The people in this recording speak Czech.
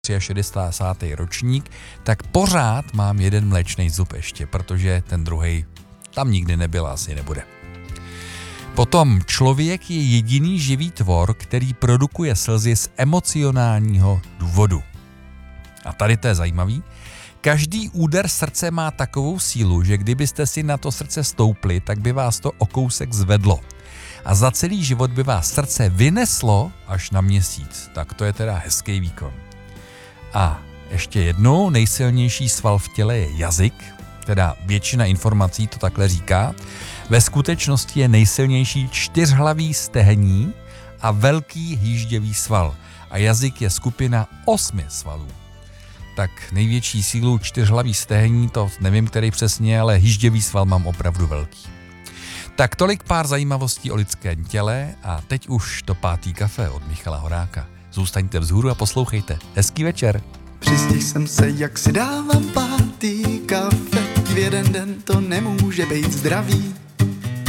63. ročník, tak pořád mám jeden mléčný zub ještě, protože ten druhej tam nikdy nebyl a asi nebude. Potom člověk je jediný živý tvor, který produkuje slzy z emocionálního důvodu. A tady to je zajímavý. Každý úder srdce má takovou sílu, že kdybyste si na to srdce stoupli, tak by vás to o kousek zvedlo. A za celý život by vás srdce vyneslo až na měsíc. Tak to je teda hezký výkon. A ještě jednou, nejsilnější sval v těle je jazyk, teda většina informací to takhle říká. Ve skutečnosti je nejsilnější čtyřhlavý stehní a velký hýžděvý sval. A jazyk je skupina 8 svalů. Tak největší sílu čtyřhlavý stehní, to nevím, který přesně, ale hýžděvý sval mám opravdu velký. Tak tolik pár zajímavostí o lidském těle a teď už to 5. kafe od Michala Horáka. Zůstaňte vzhůru a poslouchejte. Hezký večer. Přistihl jsem se, jak si dávám 5. kafe. V jeden den to nemůže být zdravý.